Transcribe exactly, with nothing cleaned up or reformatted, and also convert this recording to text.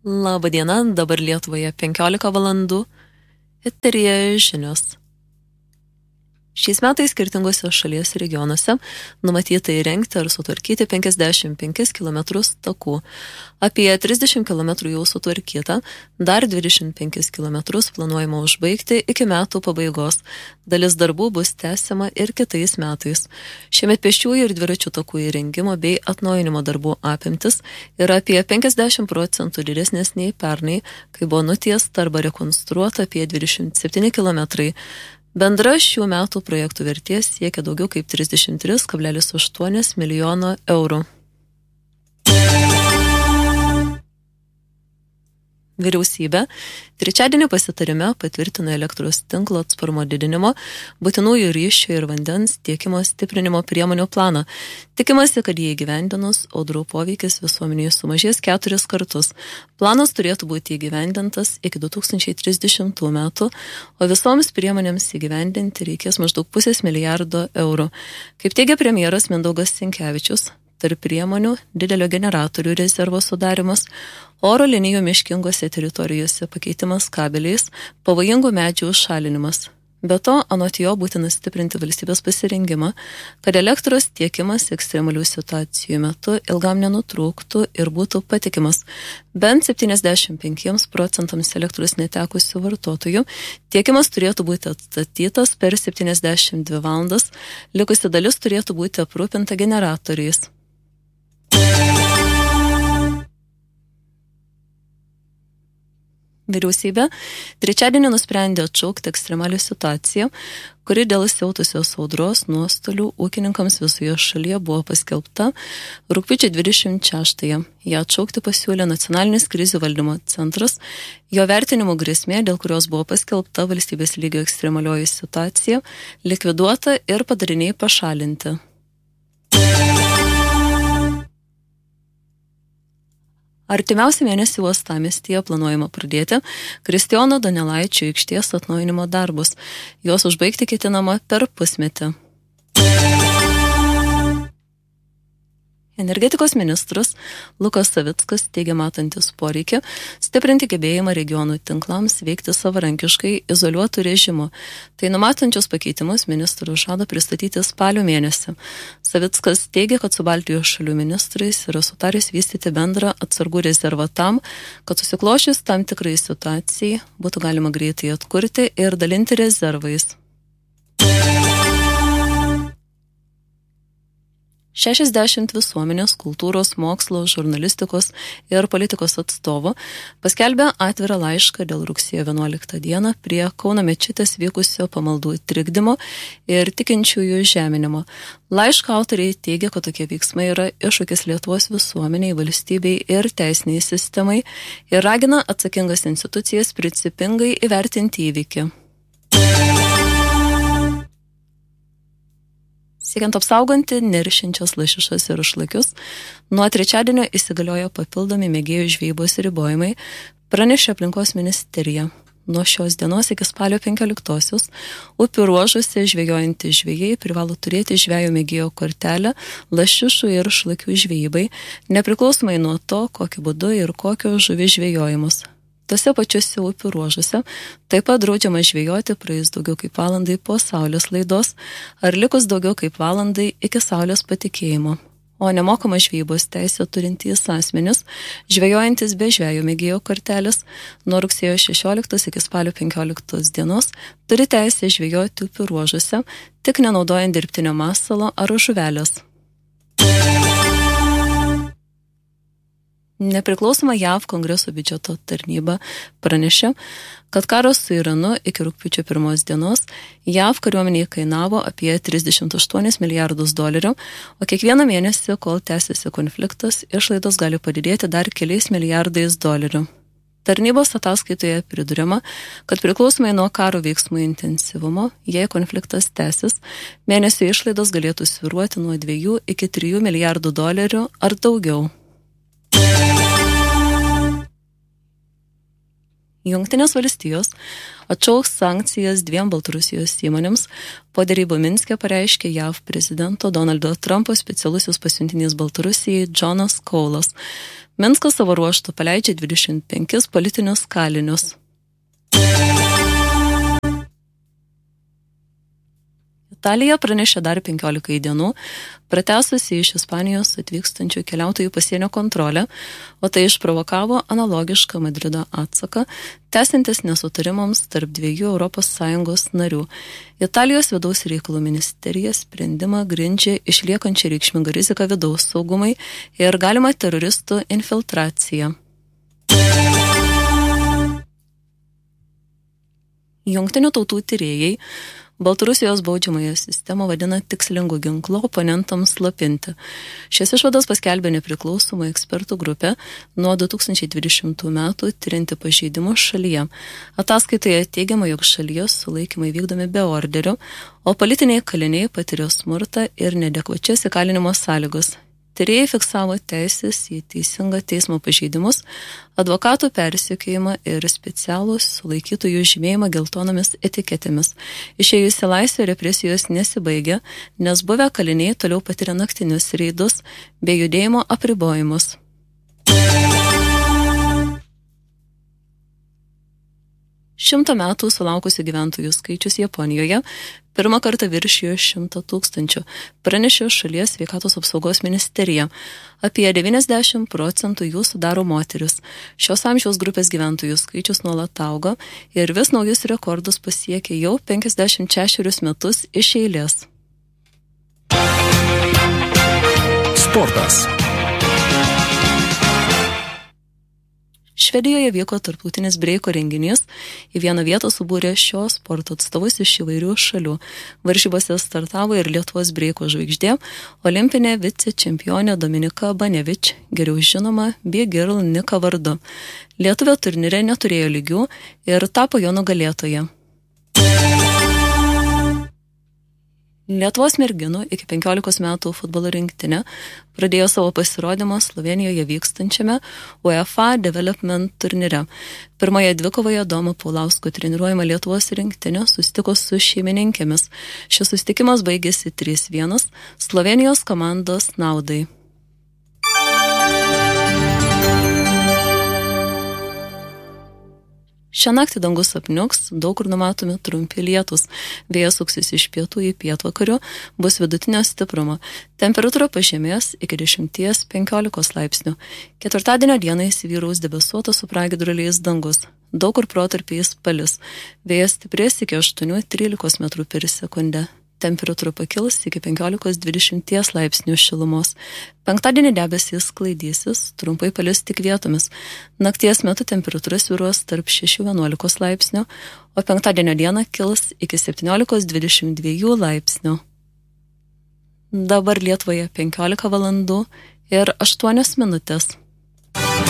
Labą dieną, dabar Lietuvoje penkiolika valandų, eteryje žinios. Šiais metais skirtingose šalies regionuose numatyta įrengti ar sutvarkyti penkiasdešimt penkis kilometrus takų. Apie trisdešimt kilometrų jau sutvarkyta, dar dvidešimt penkis kilometrus planuojama užbaigti iki metų pabaigos. Dalis darbų bus tęsiama ir kitais metais. Šiemet pėsčiųjų ir dviračių takų įrengimo bei atnaujinimo darbų apimtis yra apie penkiasdešimt procentų didesnės nei pernai, kai buvo nutiesta arba rekonstruota apie dvidešimt septyni kilometrai. Bendra šių metų projektų vertė siekia daugiau kaip trisdešimt tris kablelis aštuoni milijono eurų. Vyriausybė trečiadienį pasitarime patvirtino elektros tinklo atsparumo didinimo, būtinųjų ryšių ir vandens tiekimo stiprinimo priemonių planą. Tikimasi, kad jį įgyvendinus, audrų poveikis visuomenėje sumažės keturis kartus. Planas turėtų būti įgyvendintas iki du tūkstančiai trisdešimtų metų, o visoms priemonėms įgyvendinti reikės maždaug pusės milijardo eurų. Kaip teigia premjeras Mindaugas Sinkevičius, tarp priemonių didelio generatorių rezervo sudarimas, oro linijų miškingose teritorijose pakeitimas kabeliais, pavojingų medžių šalinimas. Be to, anot jo būtina stiprinti valstybės pasirengimą, kad elektros tiekimas ekstremalių situacijų metu ilgam nenutrūktų ir būtų patikimas. Bent septyniasdešimt penkiems procentams elektros netekusių vartotojų tiekimas turėtų būti atstatytas per septyniasdešimt dvi valandas, likusi dalis turėtų būti aprūpinta generatoriais. Vyriausybė trečiadienį nusprendė atšaukti ekstremalią situaciją, kuri dėl siautusios audros nuostolių ūkininkams visoje šalyje buvo paskelbta rugpjūčio dvidešimt šeštąją. Ją atšaukti pasiūlė Nacionalinis krizių valdymo centras. Jo vertinimo grėsmė, dėl kurios buvo paskelbta valstybės lygio ekstremalioji situacija, likviduota ir padariniai pašalinti. Artimiausią mėnesį uostamiestyje planuojama pradėti Kristijono Donelaičio aikštės atnaujinimo darbus. Juos užbaigti ketinama per pusmetį. Energetikos ministras Lukas Savickas teigia matantis poreikį stiprinti gebėjimą regionų tinklams veikti savarankiškai izoliuotų režimų. Tai numatančios pakeitimus ministras žada pristatyti spalio mėnesį. Savickas teigia, kad su Baltijos šalių ministrais yra sutaręs vystyti bendrą atsargų rezervą tam, kad susiklošius tam tikrai situacijai būtų galima greitai atkurti ir dalinti rezervais. šešiasdešimt visuomenės, kultūros, mokslo, žurnalistikos ir politikos atstovų paskelbė atvirą laišką dėl rugsėjo vienuoliktą dieną prie Kauno mečetės vykusio pamaldų trikdymo ir tikinčiųjų žeminimo. Laiško autoriai teigia, kad tokie veiksmai yra iššūkis Lietuvos visuomeniai, valstybei ir teisiniai sistemai ir ragina atsakingas institucijas principingai įvertinti įvykį. Siekiant apsaugoti neršiančias lašišas ir šlakius, nuo trečiadienio įsigaliojo papildomi mėgėjų žvejybos ribojimai, pranešė aplinkos ministerija. Nuo šios dienos iki spalio penkioliktosios upių ruožuose žvejojantys žvejai privalo turėti žvejo mėgėjo kortelę lašišų ir šlakių žvejybai, nepriklausomai nuo to, kokiu būdu ir kokio žuvi žvejojimus. Tose pačiose upių ruožuose taip pat draudžiama žvejoti praėjus daugiau kaip valandai po saulės laidos ar likus daugiau kaip valandai iki saulės patekėjimo. O nemokama žvejybos teisę turintys asmenys, žvejojantis be žvejo mėgėjo kortelės, nuo rugsėjo šešioliktos iki spalio penkioliktos dienos turi teisę žvejoti upių ruožuose, tik nenaudojant dirbtinio masalo ar žuvelės. Nepriklausoma J A V Kongreso biudžeto tarnyba pranešė, kad karas su Iranu iki rugpjūčio pirmos dienos J A V kariuomenei kainavo apie trisdešimt aštuonis milijardus dolerių, o kiekvieną mėnesį, kol tęsiasi konfliktas, išlaidos gali padidėti dar keliais milijardais dolerių. Tarnybos ataskaitoje priduriama, kad priklausomai nuo karo veiksmų intensyvumo, jei konfliktas tęsis, mėnesio išlaidos galėtų svyruoti nuo dviejų iki trijų milijardų dolerių ar daugiau. Jungtinės valstijos atšauks sankcijas dviem Baltarusijos įmonėms, po derybų Minske pareiškė J A V prezidento Donaldo Trumpo specialusis pasiuntinys Baltarusijai Džonas Kaulas. Minskas savo ruožtu paleidžia dvidešimt penkis politinius kalinius. Italija pranešė dar penkiolikai dienų, pratęsusi iš Ispanijos atvykstančių keliautojų pasienio kontrolę, o tai išprovokavo analogišką Madrido atsaką, tęsiantis nesutarimams tarp dviejų Europos Sąjungos narių. Italijos vidaus reikalų ministerija sprendimą grindžia išliekančią reikšmingą riziką vidaus saugumai ir galima teroristų infiltraciją. Jungtinių tautų tyrėjai Baltarusijos baudžiamąją sistemą vadina tikslingu ginklu oponentams slopinti. Šias išvadas paskelbė nepriklausoma ekspertų grupė nuo du tūkstančiai dvidešimtų metų tyrinti pažeidimus šalyje. Ataskaitoje teigiama, jog šalyje sulaikymai vykdomi be orderio, o politiniai kaliniai patiria smurtą ir neadekvačias įkalinimo sąlygos. Tyrėjai fiksavo teisės į teisingą teismo pažeidimus, advokatų persekiojimą ir specialus sulaikytųjų žymėjimą geltonomis etiketėmis. Išėjus į laisvę represijos nesibaigia, nes buvę kaliniai toliau patiria naktinius reidus bei judėjimo apribojimus. Šimto metų sulaukusių gyventojų skaičius Japonijoje pirmą kartą viršijo šimtą tūkstančių, pranešė šalies sveikatos apsaugos ministerija. Apie devyniasdešimt procentų jų sudaro moteris. Šios amžiaus grupės gyventojų skaičius nuolat auga ir vis naujus rekordus pasiekė jau penkiasdešimt šešerius metus iš eilės. Sportas. Švedijoje vyko tarptautinis breiko renginys, į vieną vietą subūrė šios sporto atstovus iš įvairių šalių. Varžybose startavo ir Lietuvos breiko žvaigždė, olimpinė vicečempionė Dominika Banevič, geriau žinoma B-Girl Nika vardu. Lietuvė turnyre neturėjo lygių ir tapo jo nugalėtoja. Lietuvos merginų iki penkiolikos metų futbolo rinktinė pradėjo savo pasirodymą Slovėnijoje vykstančiame UEFA Development turnyre. Pirmoje dvikovoje Domo Paulausko treniruojama Lietuvos rinktinė susitiko su šeimininkėmis. Šis susitikimas baigėsi trys vienas Slovėnijos komandos naudai. Šią naktį dangus apniuks, daug kur numatomi trumpi lietūs. Vėjas suksis iš pietų į pietvakarių, bus vidutinio stiprumo. Temperatūra pažemės iki dešimties penkiolikos laipsnių. Ketvirtadienio dieną įsivyraus debesuotas su pragiedruliais dangus. Daug kur protarpiais palis. Vėjas stiprės iki aštuonių trylikos metrų per sekundę. Temperatūra pakils iki penkiolikos dvidešimties laipsnių šilumos. Penktadienį debesys sklaidysis, trumpai palis tik vietomis. Nakties metu temperatūra svyruos tarp šešių vienuolikos laipsnių, o penktadienio dieną kils iki septyniolikos dvidešimt dviejų laipsnių. Dabar Lietuvoje penkiolika valandų ir aštuonios minutės.